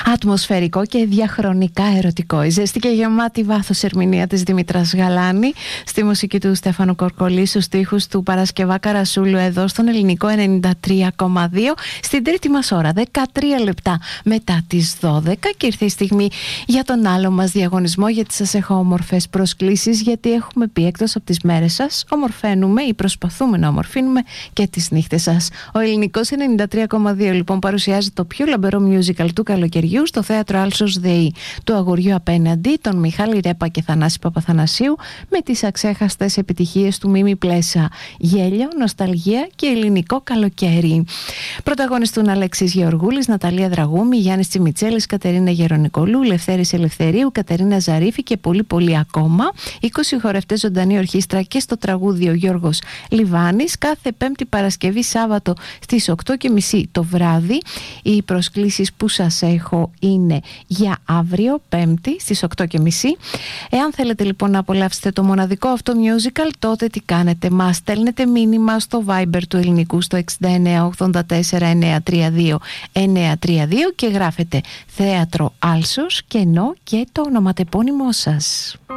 Ατμοσφαιρικό και διαχρονικά ερωτικό. Η ζεστή και γεμάτη βάθος ερμηνεία της Δήμητρας Γαλάνη, στη μουσική του Στέφανου Κορκολή, στους στίχους του Παρασκευά Καρασούλου, εδώ στον Ελληνικό 93,2, στην τρίτη μας ώρα, 13 λεπτά μετά τις 12, και ήρθε η στιγμή για τον άλλο μας διαγωνισμό, γιατί σας έχω όμορφες προσκλήσεις, γιατί έχουμε πει εκτός από τις μέρες σας ομορφαίνουμε ή προσπαθούμε να ομορφύνουμε και τις νύχτες σας. Ο Ελληνικός 93,2 λοιπόν παρουσιάζει το πιο λαμπερό musical του καλοκαιριού στο θέατρο Άλσος ΔΕΗ, του Αγοριού απέναντι, τον Μιχάλη Ρέπα και Θανάση Παπαθανασίου, με τις αξέχαστες επιτυχίες του Μίμη Πλέσα, γέλιο, νοσταλγία και ελληνικό καλοκαίρι. Πρωταγωνιστούν Αλέξης Γεωργούλης, Ναταλία Δραγούμη, Γιάννης Τσιμιτσέλης, Κατερίνα Γερονικολού, Λευθέρης Ελευθερίου, Κατερίνα Ζαρίφη και πολύ ακόμα. 20 χορευτές, ζωντανή ορχήστρα και στο τραγούδι ο Γιώργος Λιβάνης. Κάθε Πέμπτη, Παρασκευή, Σάββατο στις 8:30 το βράδυ. Οι προσκλήσεις που σας έχω είναι για αύριο Πέμπτη στις 8:30. Εάν θέλετε λοιπόν να απολαύσετε το μοναδικό αυτό musical, τότε τι κάνετε? Μας στέλνετε μήνυμα στο Viber του Ελληνικού στο 6984-932-932 και γράφετε Θέατρο Άλσος και ενώ και το ονοματεπώνυμό σας.